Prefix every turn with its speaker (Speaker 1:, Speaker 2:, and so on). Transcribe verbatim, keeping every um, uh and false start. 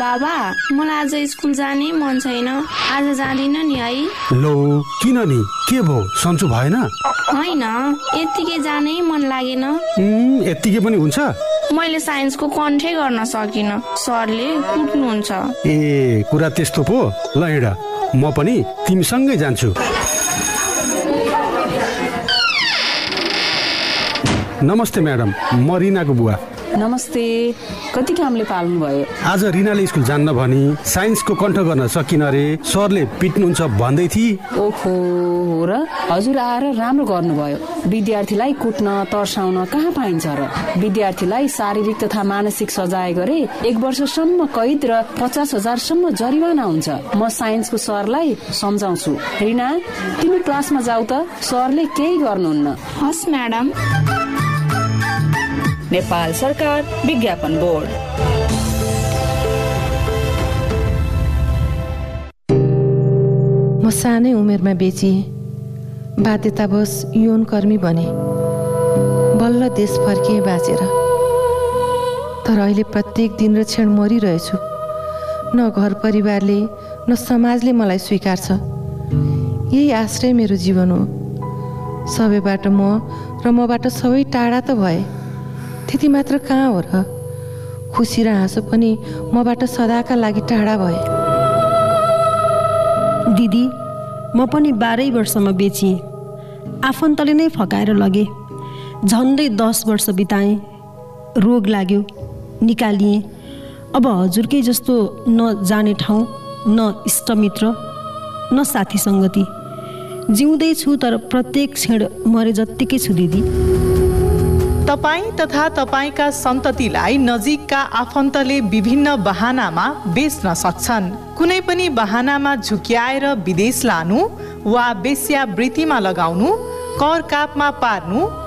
Speaker 1: बाबा मलाई आज स्कुल जाने मन छैन, आज जाँदिन नि है।
Speaker 2: लो किन नि, के भो सन्चो भएन?
Speaker 1: होइन, यत्तिकै जानै मन लागेन।
Speaker 2: यत्तिकै पनि हुन्छ?
Speaker 1: मैले साइन्सको कन्ठै गर्न सकिनँ, सरले कुट्नुहुन्छ।
Speaker 2: ए कुरा त्यस्तो पो। ल हिँड, म पनि तिमीसँगै जान्छु। नमस्ते म्याडम, म रिनाको बुवा।
Speaker 3: नमस्ते। कति कामले पाल्नु भयो?
Speaker 2: आज रिनाले स्कुल जान्न भनी साइन्सको कण्ठ गर्न सकिन रे, सरले पिट्नुहुन्छ भन्दै थिए।
Speaker 3: ओहो, हो र? हजुर आएर राम्रो गर्नुभयो। विद्यार्थीलाई कुट्न तर्साउन कहाँ पाइन्छ र? विद्यार्थीलाई शारीरिक तथा मानसिक सजाय गरे एक वर्षसम्म कैद र पचास हजारसम्म जरिवाना हुन्छ। म साइन्सको सरलाई सम्झाउँछु। रिना, तिमी क्लासमा जाऊ त, सरले केही गर्नुहुन्न।
Speaker 1: हस् म्याडम।
Speaker 4: नेपाल सरकार विज्ञापन बोर्ड।
Speaker 5: म सानै उमेरमा बेचिए, बाध्यतावश यौन कर्मी बने, बल्ल देश फर्किए बाँचेर। तर अहिले प्रत्येक दिन र क्षण मरिरहेछु। न घर परिवारले न समाजले मलाई स्वीकार्छ। यही आश्रय मेरो जीवन हो। सबैबाट म र मबाट सबै टाढा त भए, त्यति मात्र कहाँ हो र? खुसी र हाँसो पनि मबाट सदाका लागि टाढा भए।
Speaker 6: दिदी, म पनि बाह्रै वर्षमा बेचिएँ। आफन्तले नै फकाएर लगे। झन्डै दस वर्ष बिताएँ। रोग लाग्यो, निकालिएँ। अब हजुरकै जस्तो न जाने ठाउँ, न इष्टमित्र, न साथी सङ्गति। जिउँदै छु तर प्रत्येक क्षण मरे जत्तिकै छु दिदी।
Speaker 7: तपाईं तथा तपाईंका सन्ततिलाई नजिकका आफन्तले विभिन्न बहानामा बेच्न सक्छन्। कुनै पनि बहानामा झुक्याएर विदेश लानु वा वेश्यावृत्तिमा लगाउनु, कर कापमा पार्नु